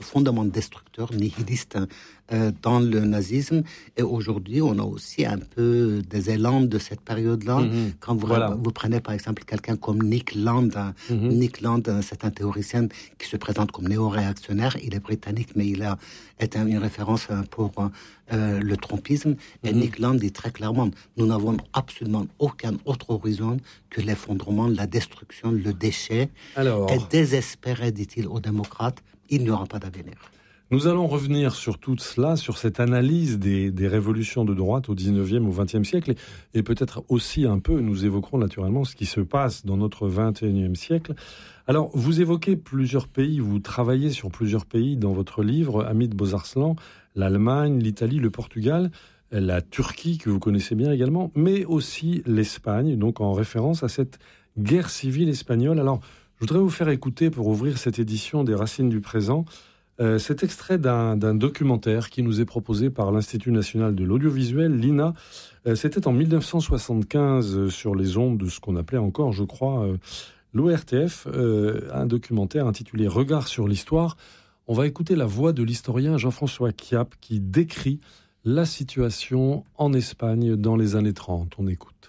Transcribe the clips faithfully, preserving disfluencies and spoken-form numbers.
profondément destructeur, nihiliste euh, dans le nazisme. Et aujourd'hui, on a aussi un peu des élans de cette période-là. Mmh, Quand vous, voilà. vous prenez par exemple quelqu'un comme Nick Land, mmh. Nick Land, c'est un théoricien qui se présente comme néo-réactionnaire. Il est britannique, mais il a est une référence pour euh, le trumpisme. Et mmh. Nick Land dit très clairement, nous n'avons absolument aucun autre horizon que l'effondrement, la destruction, le déchet. Alors... Et désespéré, dit-il aux démocrates, il n'y aura pas d'avenir. Nous allons revenir sur tout cela, sur cette analyse des, des révolutions de droite au dix-neuvième, au vingtième siècle, et, et peut-être aussi un peu, nous évoquerons naturellement ce qui se passe dans notre vingt et unième siècle. Alors, vous évoquez plusieurs pays, vous travaillez sur plusieurs pays dans votre livre, Hamid Bozarslan, l'Allemagne, l'Italie, le Portugal, la Turquie, que vous connaissez bien également, mais aussi l'Espagne, donc en référence à cette guerre civile espagnole. Alors, je voudrais vous faire écouter, pour ouvrir cette édition des Racines du présent, euh, cet extrait d'un, d'un documentaire qui nous est proposé par l'Institut national de l'audiovisuel, l'I N A. Euh, c'était en dix-neuf cent soixante-quinze, euh, sur les ondes de ce qu'on appelait encore, je crois, euh, l'O R T F, euh, un documentaire intitulé « Regard sur l'histoire ». On va écouter la voix de l'historien Jean-François Chiappe qui décrit la situation en Espagne dans les années trente. On écoute.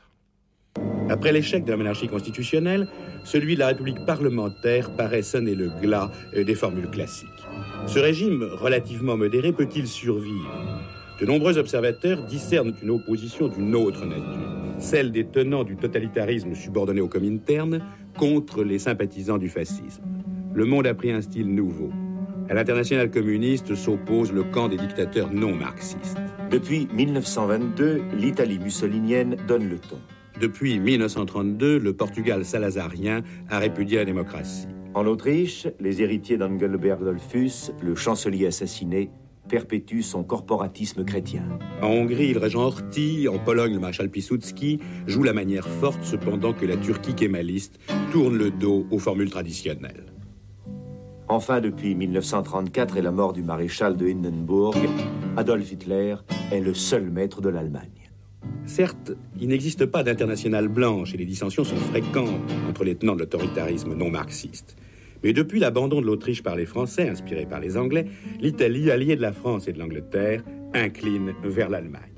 Après l'échec de la monarchie constitutionnelle, celui de la République parlementaire paraît sonner le glas des formules classiques. Ce régime relativement modéré peut-il survivre ? De nombreux observateurs discernent une opposition d'une autre nature, celle des tenants du totalitarisme subordonné au Comintern contre les sympathisants du fascisme. Le monde a pris un style nouveau. À l'internationale communiste s'oppose le camp des dictateurs non marxistes. Depuis dix-neuf cent vingt-deux, l'Italie mussolinienne donne le ton. Depuis dix-neuf cent trente-deux, le Portugal salazarien a répudié la démocratie. En Autriche, les héritiers d'Engelbert Dollfuss, le chancelier assassiné, perpétuent son corporatisme chrétien. En Hongrie, le régent Horthy, en Pologne, le maréchal Piłsudski joue la manière forte, cependant que la Turquie kémaliste tourne le dos aux formules traditionnelles. Enfin, depuis dix-neuf cent trente-quatre et la mort du maréchal de Hindenburg, Adolf Hitler est le seul maître de l'Allemagne. Certes, il n'existe pas d'internationale blanche et les dissensions sont fréquentes entre les tenants de l'autoritarisme non marxiste. Mais depuis l'abandon de l'Autriche par les Français, inspiré par les Anglais, l'Italie, alliée de la France et de l'Angleterre, incline vers l'Allemagne.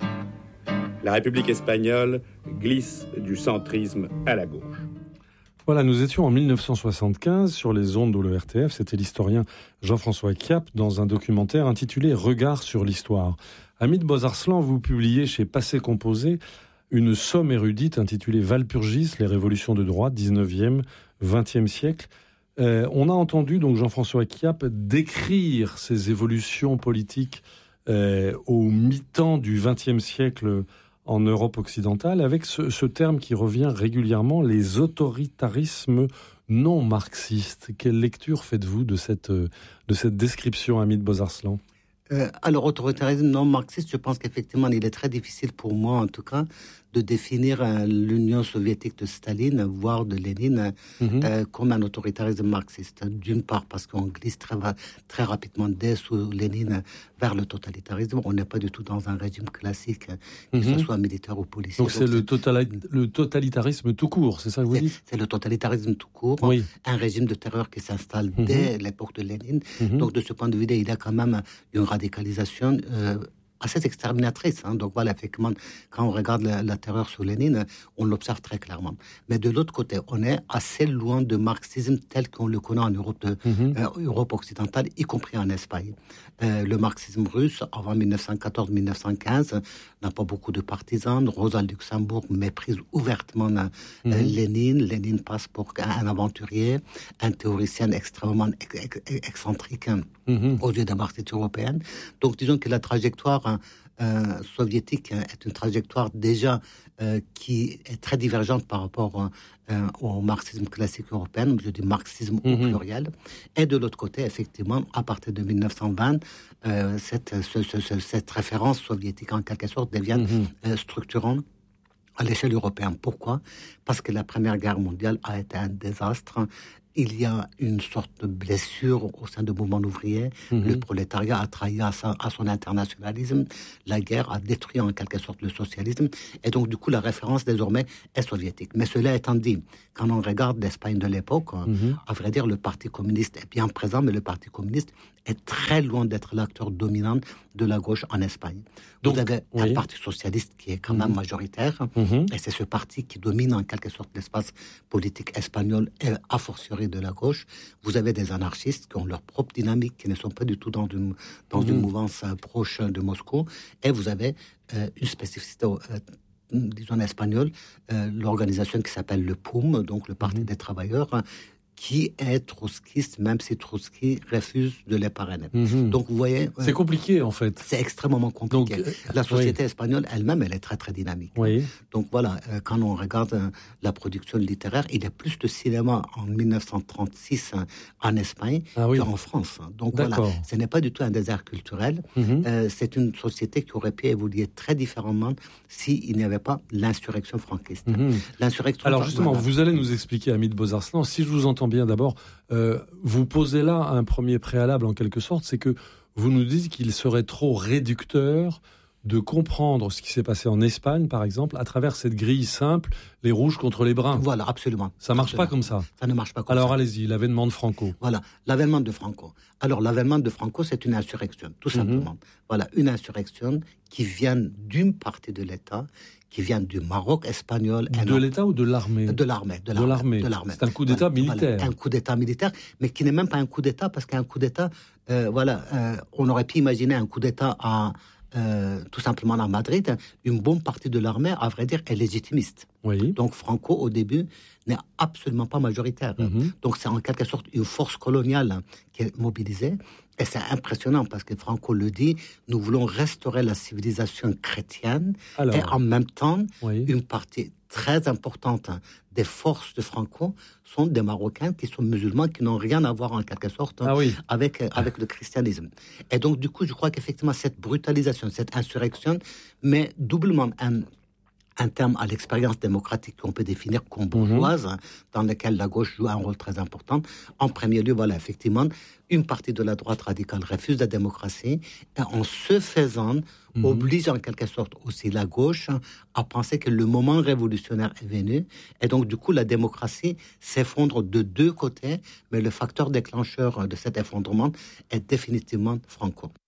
La République espagnole glisse du centrisme à la gauche. Voilà, nous étions en dix-neuf cent soixante-quinze sur les ondes de l'O R T F. C'était l'historien Jean-François Chiappe dans un documentaire intitulé « Regard sur l'histoire ». Hamid Bozarslan, vous publiez chez Passé Composé une somme érudite intitulée « Walpurgis, les révolutions de droite, dix-neuvième, vingtième siècle ». Euh, on a entendu donc Jean-François Chiappe décrire ces évolutions politiques euh, au mi-temps du vingtième siècle en Europe occidentale, avec ce, ce terme qui revient régulièrement, les autoritarismes non marxistes. Quelle lecture faites-vous de cette, de cette description, Hamid Bozarslan ? euh, Alors, autoritarisme non marxiste, je pense qu'effectivement, il est très difficile pour moi, en tout cas, de définir euh, l'Union soviétique de Staline, voire de Lénine, mm-hmm. euh, comme un autoritarisme marxiste. D'une part, parce qu'on glisse très, très rapidement dès sous Lénine vers le totalitarisme. On n'est pas du tout dans un régime classique, que mm-hmm. ce soit militaire ou policier. Donc, Donc c'est, c'est... Le, totali- le totalitarisme tout court, c'est ça que vous c'est, dites ? C'est le totalitarisme tout court, oui. Un régime de terreur qui s'installe mm-hmm. dès l'époque de Lénine. Mm-hmm. Donc de ce point de vue, il y a quand même une radicalisation euh, assez exterminatrice. Hein. Donc voilà, effectivement, quand on regarde la, la terreur sous Lénine, on l'observe très clairement. Mais de l'autre côté, on est assez loin de marxisme tel qu'on le connaît en Europe, de, mm-hmm. euh, Europe occidentale, y compris en Espagne. Euh, le marxisme russe, avant dix-neuf cent quatorze dix-neuf cent quinze, n'a pas beaucoup de partisans. Rosa Luxembourg méprise ouvertement euh, mm-hmm. Lénine. Lénine passe pour un aventurier, un théoricien extrêmement ex- ex- excentrique mm-hmm. aux yeux des marxistes européennes. Donc disons que la trajectoire Euh, soviétique hein, est une trajectoire déjà euh, qui est très divergente par rapport euh, au marxisme classique européen, je dis marxisme mm-hmm. au pluriel. Et de l'autre côté, effectivement, à partir de dix-neuf cent vingt, euh, cette, ce, ce, ce, cette référence soviétique, en quelque sorte, devient mm-hmm. euh, structurante à l'échelle européenne. Pourquoi ? Parce que la Première Guerre mondiale a été un désastre. Il y a une sorte de blessure au sein du mouvement ouvrier. Mmh. Le prolétariat a trahi à, sa, à son internationalisme. La guerre a détruit en quelque sorte le socialisme. Et donc, du coup, la référence désormais est soviétique. Mais cela étant dit, quand on regarde l'Espagne de l'époque, mmh. à vrai dire, le Parti communiste est bien présent, mais le Parti communiste est très loin d'être l'acteur dominant de la gauche en Espagne. Donc, vous avez oui. un parti socialiste qui est quand même Mmh. majoritaire, Mmh. et c'est ce parti qui domine en quelque sorte l'espace politique espagnol et a fortiori de la gauche. Vous avez des anarchistes qui ont leur propre dynamique, qui ne sont pas du tout dans une, dans Mmh. une mouvance euh, proche de Moscou. Et vous avez euh, une spécificité, euh, disons espagnole, euh, l'organisation qui s'appelle le P U M, donc le Parti Mmh. des travailleurs, qui est trotskiste, même si Trotsky refuse de les parrainer. Mmh. Donc vous voyez, C'est euh, compliqué en fait. c'est extrêmement compliqué. Donc, euh, la société oui. espagnole elle-même, elle est très très dynamique. Oui. Donc voilà, euh, quand on regarde euh, la production littéraire, il y a plus de cinéma en dix-neuf cent trente-six hein, en Espagne Ah oui. qu'en France. Donc D'accord. voilà, ce n'est pas du tout un désert culturel. Mmh. Euh, c'est une société qui aurait pu évoluer très différemment s'il n'y avait pas l'insurrection franquiste. Mmh. L'insurrection Alors fran- justement, voilà. vous allez nous expliquer, Hamid Bozarslan, si je vous entends bien d'abord, euh, vous posez là un premier préalable en quelque sorte, c'est que vous nous dites qu'il serait trop réducteur de comprendre ce qui s'est passé en Espagne, par exemple, à travers cette grille simple, les rouges contre les bruns. Voilà, absolument. Ça marche Absolument. pas comme ça. Ça ne marche pas comme Alors ça. allez-y, l'avènement de Franco. Voilà, l'avènement de Franco. Alors, l'avènement de Franco, c'est une insurrection, tout simplement. Voilà, une insurrection qui vient d'une partie de l'État, qui vient du Maroc espagnol. et De non- l'État ou de l'armée? De l'armée. De De l'armée. de l'armée. C'est un coup d'État Voilà, militaire. voilà, un coup d'État militaire, mais qui n'est même pas un coup d'État, parce qu'un coup d'État, euh, voilà, euh, on aurait pu imaginer un coup d'État à, euh, tout simplement à Madrid. Une bonne partie de l'armée, à vrai dire, est légitimiste. Oui. Donc Franco, au début, n'est absolument pas majoritaire. Mhm. Donc c'est en quelque sorte une force coloniale qui est mobilisée. Et c'est impressionnant parce que Franco le dit, nous voulons restaurer la civilisation chrétienne. Alors, Et en même temps, oui. une partie très importante des forces de Franco sont des Marocains qui sont musulmans, qui n'ont rien à voir en quelque sorte Ah oui. avec, avec le christianisme. Et donc du coup, je crois qu'effectivement, cette brutalisation, cette insurrection met doublement un... un terme à l'expérience démocratique qu'on peut définir comme bourgeoise, hein, dans laquelle la gauche joue un rôle très important. En premier lieu, voilà, effectivement, une partie de la droite radicale refuse la démocratie, et en ce faisant, Mhm. oblige en quelque sorte aussi la gauche à penser que le moment révolutionnaire est venu, et donc du coup, la démocratie s'effondre de deux côtés, mais le facteur déclencheur de cet effondrement est définitivement Franco.